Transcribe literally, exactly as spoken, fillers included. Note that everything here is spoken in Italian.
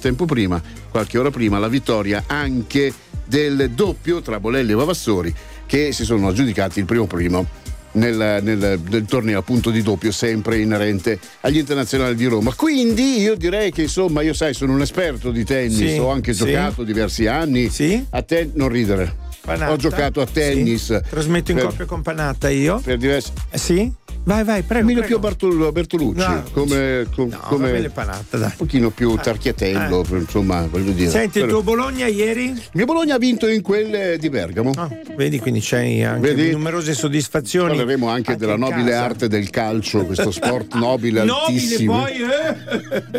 tempo prima, qualche ora prima, la vittoria anche del doppio tra Bolelli e Vavassori, che si sono aggiudicati il primo primo nel, nel, nel torneo appunto di doppio, sempre inerente agli internazionali di Roma. Quindi io direi che insomma, io sai, sono un esperto di tennis, sì, ho anche sì. giocato diversi anni sì. a te, non ridere. Panatta. Ho giocato a tennis. Sì. Trasmetto in per, coppia con Panatta io. Per diversi. Eh, sì? Vai, vai, prego. Emilio prego. Pio Bartol- Bertolucci, no, come, com, no, come bene Panatta, dai. un pochino più ah, tarchiatello, eh. insomma, voglio dire. Senti, il tuo Bologna ieri? Il mio Bologna ha vinto in quelle di Bergamo. Ah, vedi, quindi c'hai anche vedi? numerose soddisfazioni. Parleremo anche, anche della nobile casa. arte del calcio, questo sport nobile, altissimo. Nobile poi, eh?